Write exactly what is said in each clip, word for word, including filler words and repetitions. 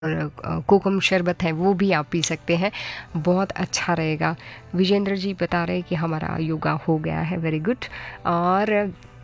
और कोकम शरबत है वो भी आप पी सकते हैं, बहुत अच्छा रहेगा। विजेंद्र जी बता रहे हैं कि हमारा योगा हो गया है, वेरी गुड। और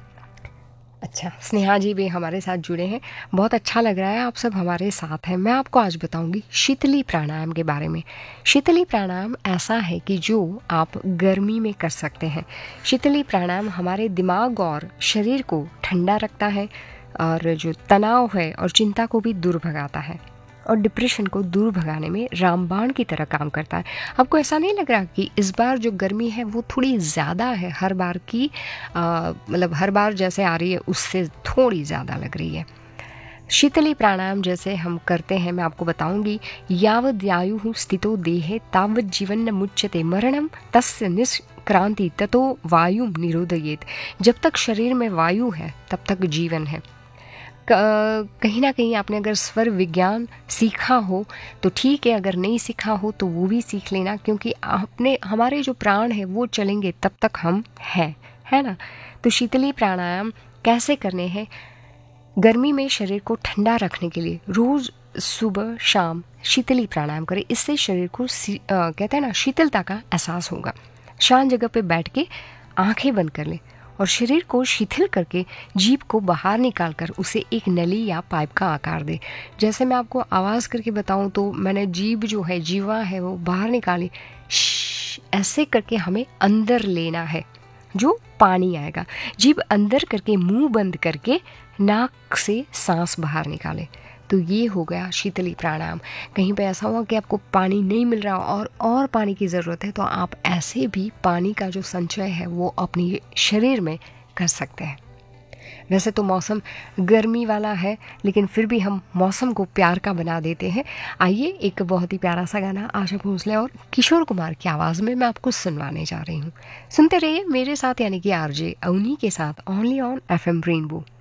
अच्छा, स्नेहा जी भी हमारे साथ जुड़े हैं, बहुत अच्छा लग रहा है आप सब हमारे साथ हैं। मैं आपको आज बताऊंगी शीतली प्राणायाम के बारे में। शीतली प्राणायाम ऐसा है कि जो आप गर्मी में कर सकते हैं। शीतली प्राणायाम हमारे दिमाग और शरीर को ठंडा रखता है और जो तनाव है और चिंता को भी दूर भगाता है और डिप्रेशन को दूर भगाने में रामबाण की तरह काम करता है। आपको ऐसा नहीं लग रहा कि इस बार जो गर्मी है वो थोड़ी ज़्यादा है, हर बार की आ, मतलब हर बार जैसे आ रही है उससे थोड़ी ज़्यादा लग रही है। शीतली प्राणायाम जैसे हम करते हैं, मैं आपको बताऊंगी। यावद्यायु स्थितो देहे तावत् जीवन न मुच्यते मरणम तस्य निष्क्रांति ततो वायु निरोधयेत। जब तक शरीर में वायु है तब तक जीवन है। कहीं ना कहीं आपने अगर स्वर विज्ञान सीखा हो तो ठीक है, अगर नहीं सीखा हो तो वो भी सीख लेना, क्योंकि आपने हमारे जो प्राण है वो चलेंगे तब तक हम हैं, है ना। तो शीतली प्राणायाम कैसे करने हैं? गर्मी में शरीर को ठंडा रखने के लिए रोज सुबह शाम शीतली प्राणायाम करें। इससे शरीर को आ, कहते हैं ना, शीतलता का एहसास होगा। शांत जगह पे बैठ के आंखें बंद कर लें और शरीर को शिथिल करके जीभ को बाहर निकालकर उसे एक नली या पाइप का आकार दे। जैसे मैं आपको आवाज़ करके बताऊं तो मैंने जीभ जो है, जीवा है, वो बाहर निकाली, ऐसे करके हमें अंदर लेना है, जो पानी आएगा। जीभ अंदर करके मुंह बंद करके नाक से सांस बाहर निकाले। तो ये हो गया शीतली प्राणायाम। कहीं पे ऐसा हुआ कि आपको पानी नहीं मिल रहा और और पानी की ज़रूरत है, तो आप ऐसे भी पानी का जो संचय है वो अपने शरीर में कर सकते हैं। वैसे तो मौसम गर्मी वाला है, लेकिन फिर भी हम मौसम को प्यार का बना देते हैं। आइए एक बहुत ही प्यारा सा गाना आशा भोसले और किशोर कुमार की आवाज़ में मैं आपको सुनवाने जा रही हूँ। सुनते रहिए मेरे साथ, यानी कि आरजे अवनी के साथ, only on F M rainbow.